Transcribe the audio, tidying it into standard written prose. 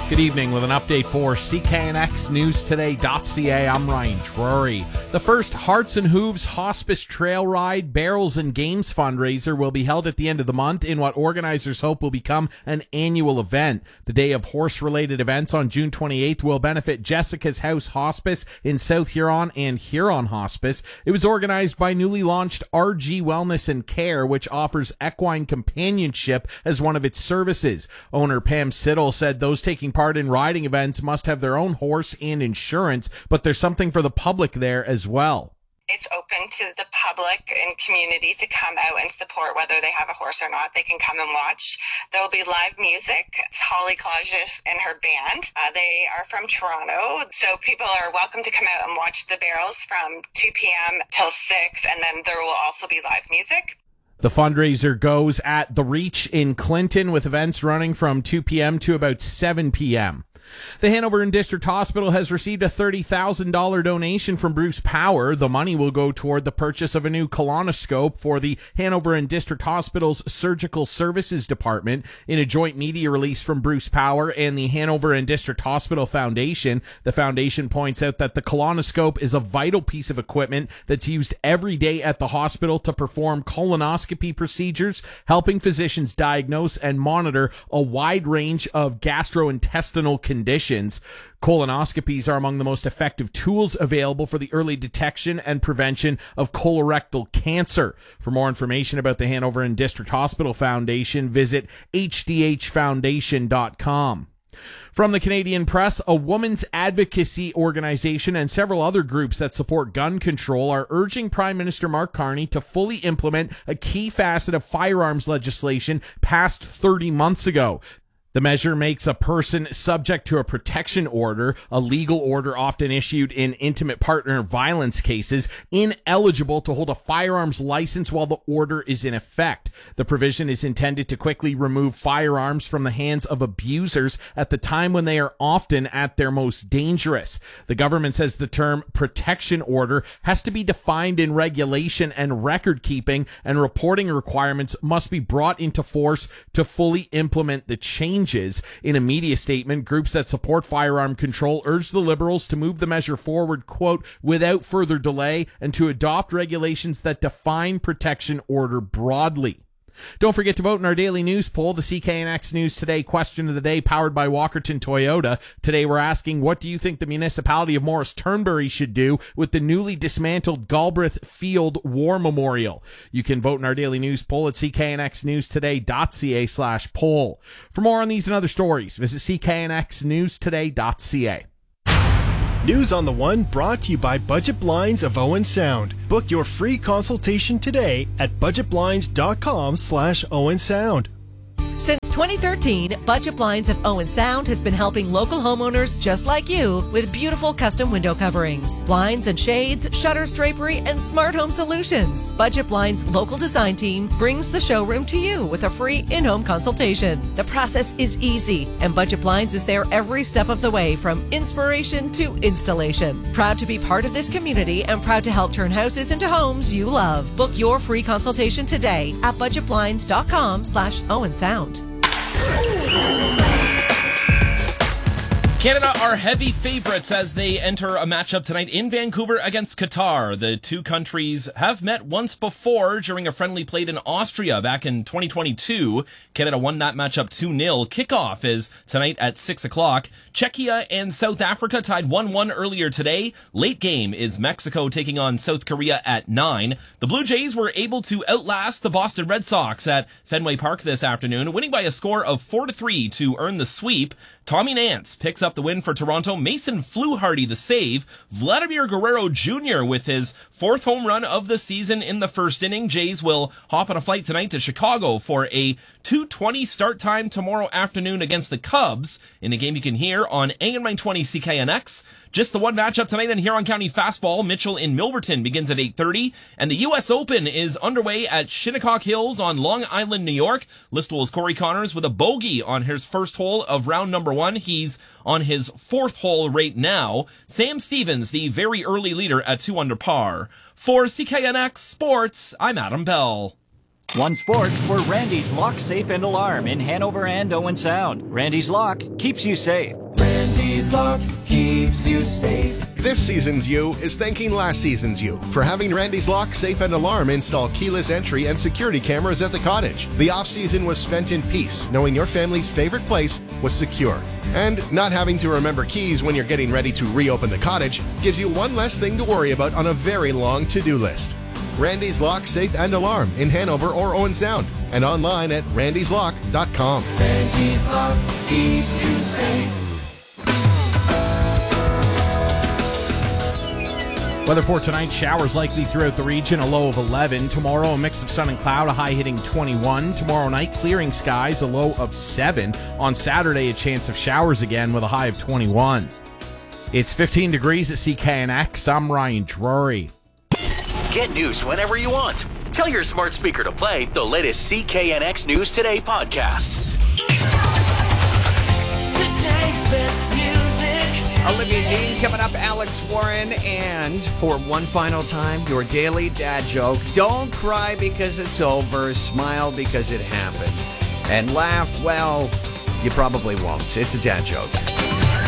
Good evening with an update for CKNXNewsToday.ca. I'm Ryan Drury. The first Hearts and Hooves Hospice Trail Ride, Barrels and Games fundraiser will be held at the end of the month in what organizers hope will become an annual event. The day of horse-related events on June 28th will benefit Jessica's House Hospice in South Huron and Huron Hospice. It was organized by newly launched RG Wellness and Care, which offers equine companionship as one of its services. Owner Pam Siddle said those taking part in riding events must have their own horse and insurance, but there's something for the public there as well. It's open to the public and community to come out and support whether they have a horse or not. They can come and watch. There will be live music. It's Holly Clausius and her band. They are from Toronto, so people are welcome to come out and watch the barrels from 2 p.m. till 6, and then there will also be live music. The fundraiser goes at The Reach in Clinton, with events running from 2 p.m. to about 7 p.m. The Hanover and District Hospital has received a $30,000 donation from Bruce Power. The money will go toward the purchase of a new colonoscope for the Hanover and District Hospital's Surgical Services Department. In a joint media release from Bruce Power and the Hanover and District Hospital Foundation, the foundation points out that the colonoscope is a vital piece of equipment that's used every day at the hospital to perform colonoscopy procedures, helping physicians diagnose and monitor a wide range of gastrointestinal conditions. Colonoscopies are among the most effective tools available for the early detection and prevention of colorectal cancer. For more information about the Hanover and District Hospital Foundation, visit hdhfoundation.com. From the Canadian Press, a women's advocacy organization and several other groups that support gun control are urging Prime Minister Mark Carney to fully implement a key facet of firearms legislation passed 30 months ago. The measure makes a person subject to a protection order, a legal order often issued in intimate partner violence cases, ineligible to hold a firearms license while the order is in effect. The provision is intended to quickly remove firearms from the hands of abusers at the time when they are often at their most dangerous. The government says the term protection order has to be defined in regulation and record keeping, and reporting requirements must be brought into force to fully implement the change. In a media statement, groups that support firearm control urge the Liberals to move the measure forward, quote, without further delay, and to adopt regulations that define protection order broadly. Don't forget to vote in our daily news poll, the CKNX News Today question of the day, powered by Walkerton Toyota. Today we're asking, what do you think the municipality of Morris Turnberry should do with the newly dismantled Galbraith Field War Memorial? You can vote in our daily news poll at cknxnewstoday.ca/poll. For more on these and other stories, visit cknxnewstoday.ca. News on the One brought to you by Budget Blinds of Owen Sound. Book your free consultation today at budgetblinds.com/Owen Sound. Since 2013, Budget Blinds of Owen Sound has been helping local homeowners just like you with beautiful custom window coverings, blinds and shades, shutters, drapery, and smart home solutions. Budget Blinds' local design team brings the showroom to you with a free in-home consultation. The process is easy, and Budget Blinds is there every step of the way from inspiration to installation. Proud to be part of this community and proud to help turn houses into homes you love. Book your free consultation today at budgetblinds.com/Owen Sound. Canada are heavy favorites as they enter a matchup tonight in Vancouver against Qatar. The two countries have met once before during a friendly played in Austria back in 2022. Canada won that matchup 2-0. Kickoff is tonight at 6 o'clock. Czechia and South Africa tied 1-1 earlier today. Late game is Mexico taking on South Korea at 9. The Blue Jays were able to outlast the Boston Red Sox at Fenway Park this afternoon, winning by a score of 4-3 to earn the sweep. Tommy Nance picks up the win for Toronto. Mason Fluharty the save. Vladimir Guerrero Jr. with his fourth home run of the season in the first inning. Jays will hop on a flight tonight to Chicago for a 2:20 start time tomorrow afternoon against the Cubs in a game you can hear on AM 920 CKNX. Just the one matchup tonight in Huron County Fastball. Mitchell in Milverton begins at 8:30, and the U.S. Open is underway at Shinnecock Hills on Long Island, New York. Listowel's Corey Connors with a bogey on his first hole of round number 1. He's on his fourth hole right now. Sam Stevens, the very early leader at 2 under par. For CKNX Sports, I'm Adam Bell. One Sports for Randy's Lock, Safe, and Alarm in Hanover and Owen Sound. Randy's Lock keeps you safe. Randy's Lock keeps you safe. This season's you is thanking last season's you for having Randy's Lock, Safe, and Alarm install keyless entry and security cameras at the cottage. The off-season was spent in peace, knowing your family's favorite place was secure. And not having to remember keys when you're getting ready to reopen the cottage gives you one less thing to worry about on a very long to-do list. Randy's Lock, Safe, and Alarm in Hanover or Owen Sound, and online at randyslock.com. Randy's Lock keeps you safe. Weather for tonight, showers likely throughout the region, a low of 11. Tomorrow, a mix of sun and cloud, a high hitting 21. Tomorrow night, clearing skies, a low of 7. On Saturday, a chance of showers again with a high of 21. It's 15 degrees at CKNX. I'm Ryan Drury. Get news whenever you want. Tell your smart speaker to play the latest CKNX News Today podcast. Today's best music. Olivia Dean coming up, Alex Warren, and for one final time, your daily dad joke. Don't cry because it's over. Smile because it happened. And laugh, well, you probably won't. It's a dad joke.